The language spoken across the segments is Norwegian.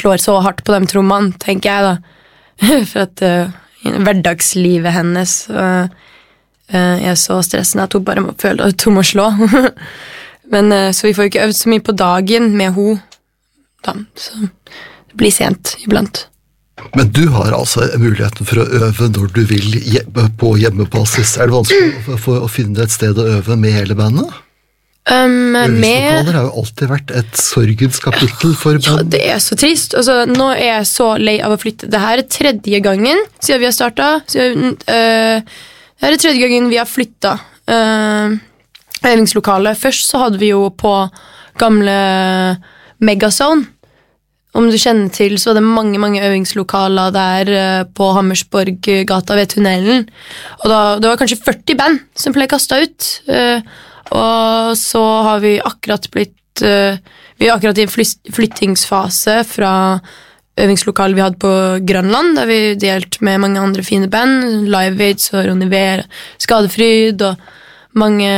slår så hardt på de trommene, tenker jeg da. For at hverdagslivet hennes er så stressende at hun bare må føle at hun må slå. Men så vi får jo ikke øvd så mye på dagen med henne da, så det blir sent iblant. Men du har altså muligheten for å øve når du vil på hjemmebasis. Er det vanskelig å finne et sted å øve med hele bandet? Øvingslokaler har jo alltid vært et sorgens kapittel for bandet. Ja, det er så trist. Altså, nå er jeg så lei av å flytte. Dette er 3. gangen siden vi har startet. Dette er 3. gangen vi har flyttet øvingslokalet. Først så hadde vi jo på gamle Megazone. Om du kjenner til, så var det mange øvingslokaler der på Hammersborggata ved tunnelen. Og det var kanskje 40 band som ble kastet ut. Og så har vi akkurat blitt vi er akkurat i en flyttingsfase fra øvingslokalet vi hadde på Grønland, der vi delte med mange andre fine band, Live Aids og Ronny Ver, Skadefryd og mange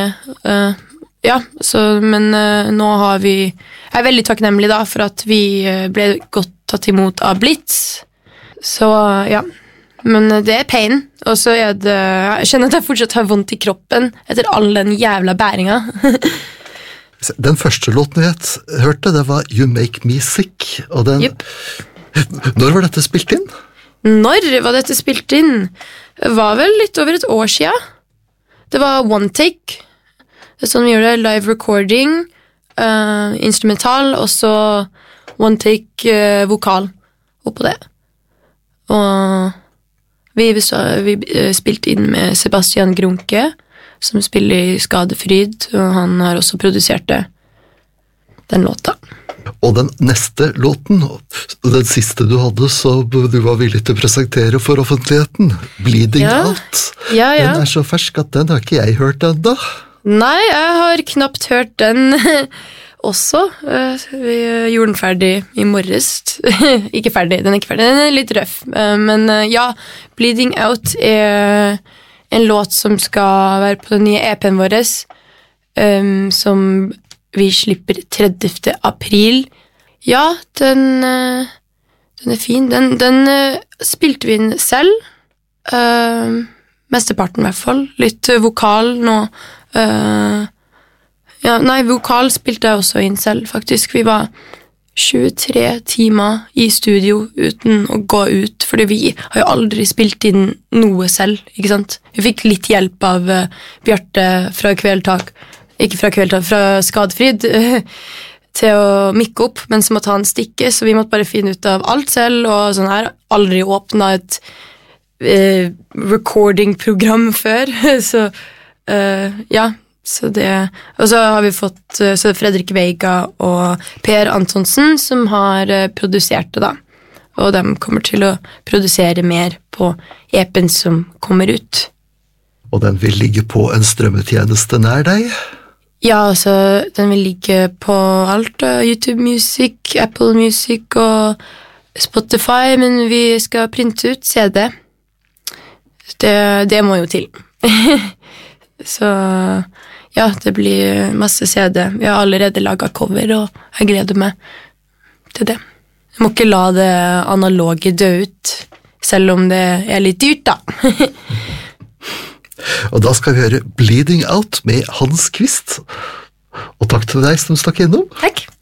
men nå har vi jeg er veldig takknemlig da for at vi ble godt tatt imot av Blitz, så ja. Men det er pain, og så er det jeg kjenner at jeg fortsatt har vondt i kroppen etter all den jævla bæringa. Den første låten vi hørte, det var You Make Me Sick, og den Når var dette spilt inn? Når var dette spilt inn? Det var vel litt over et år siden. Det var one take. Det er sånn vi gjør det, live recording, instrumental, og så one take vokal oppå det. Og vi spilte inn med Sebastian Grunke, som spiller i Skadefryd, og han har også produsert den låta. Og den neste låten, den siste du hadde, så du var villig til å presentere for offentligheten, Bleeding Out. Ja. Den er så fersk at den har ikke jeg hørt enda. Nei, jeg har knapt hørt den også. Vi gjorde den ferdig i morges. Ikke ferdig, den er litt røff. Men ja, Bleeding Out er en låt som skal være på den nye EP-en vår, som vi slipper 30. april. Ja, den er fin. Den spilte vi inn selv. Mesteparten i hvert fall. Litt vokal nå. Vokal spilte jeg også inn selv, faktisk. Vi var 23 timer i studio uten å gå ut, fordi vi har jo aldri spilt inn noe selv, ikke sant? Vi fikk litt hjelp av Bjarte fra Kvelertak, ikke fra Kvelertak, fra Skadefryd, til å mikke opp, men så måtte han stikke, så vi måtte bare finne ut av alt selv, og sånn her, aldri åpnet et recording-program før, så så det, og så har vi fått så Fredrik Veiga og Per Antonsen som har produsert det da, og de kommer til å produsere mer på EP-en som kommer ut. Og den vil ligge på en strømmetjeneste nær deg? Ja, altså den vil ligge på alt, YouTube Music, Apple Music og Spotify, men vi skal printe ut CD. Det må jo til. Så ja, det blir masse CD. Vi har allerede laget cover, og jeg gleder meg til det. Jeg må ikke la det analoge dø ut, selv om det er litt dyrt da. Og da skal vi høre Bleeding Out med Hans Kvist. Og takk til deg som stakk innom. Takk.